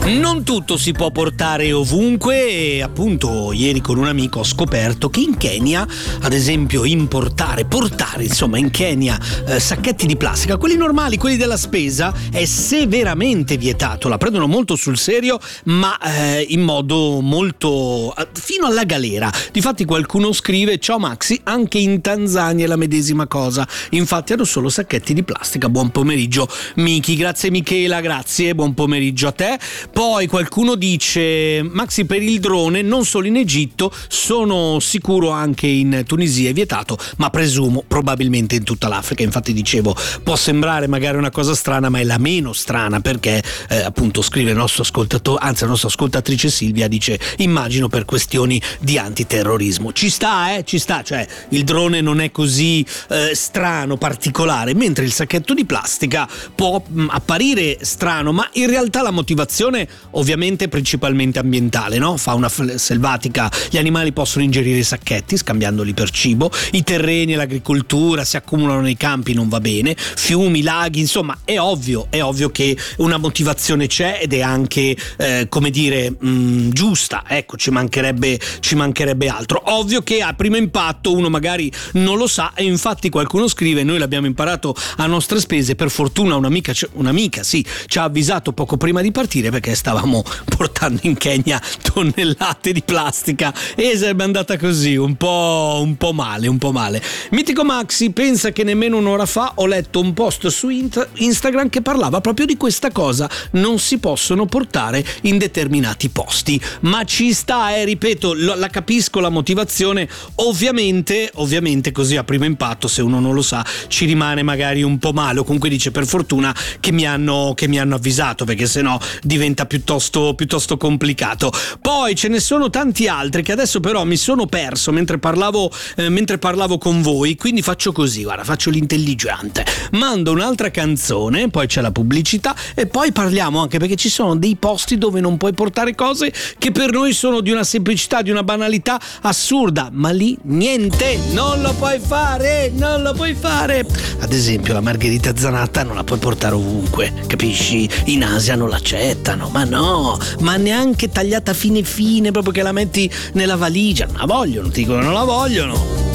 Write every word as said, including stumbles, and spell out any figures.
Non tutto si può portare ovunque e appunto ieri con un amico ho scoperto che in Kenya, ad esempio, importare, portare insomma in Kenya eh, sacchetti di plastica, quelli normali, quelli della spesa, è severamente vietato. La prendono molto sul serio, ma eh, in modo molto fino alla galera. Difatti qualcuno scrive: ciao Maxi, anche in Tanzania è la medesima cosa, infatti hanno solo sacchetti di plastica. Buon pomeriggio Miki. Grazie Michela, grazie, buon pomeriggio a te. Poi qualcuno dice: Maxi, per il drone non solo in Egitto, sono sicuro anche in Tunisia è vietato, ma presumo probabilmente in tutta l'Africa. Infatti dicevo, può sembrare magari una cosa strana, ma è la meno strana, perché eh, appunto scrive il nostro ascoltatore, anzi la nostra ascoltatrice Silvia, dice: immagino per questioni di antiterrorismo. Ci sta, eh, ci sta, cioè il drone non è così eh, strano, particolare, mentre il sacchetto di plastica può mh, apparire strano, ma in realtà la motivazione ovviamente principalmente ambientale, no? Fauna selvatica, gli animali possono ingerire i sacchetti scambiandoli per cibo, i terreni e l'agricoltura si accumulano nei campi, non va bene, fiumi, laghi, insomma è ovvio, è ovvio che una motivazione c'è ed è anche eh, come dire mh, giusta, ecco, ci mancherebbe, ci mancherebbe altro. Ovvio che a primo impatto uno magari non lo sa e infatti qualcuno scrive: noi l'abbiamo imparato a nostre spese, per fortuna un'amica, un'amica sì, ci ha avvisato poco prima di partire perché stavamo portando in Kenya tonnellate di plastica e sarebbe andata così un po', un po' male, un po' male. Mitico Maxi pensa che nemmeno un'ora fa ho letto un post su Instagram che parlava proprio di questa cosa: non si possono portare in determinati posti. Ma ci sta, eh, ripeto, la capisco la motivazione, ovviamente, ovviamente così a primo impatto se uno non lo sa ci rimane magari un po' male, o comunque dice per fortuna che mi hanno, che mi hanno avvisato, perché sennò diventa piuttosto, piuttosto complicato. Poi ce ne sono tanti altri che adesso però mi sono perso mentre parlavo, eh, mentre parlavo con voi, quindi faccio così, guarda, faccio l'intelligente, mando un'altra canzone, poi c'è la pubblicità e poi parliamo, anche perché ci sono dei posti dove non puoi portare cose che per noi sono di una semplicità, di una banalità assurda, ma lì niente, non lo puoi fare, non lo puoi fare. Ad esempio la margherita zanata non la puoi portare ovunque, capisci? In Asia non l'accettano, ma no, ma neanche tagliata fine fine, proprio che la metti nella valigia, non la vogliono, ti dicono non la vogliono.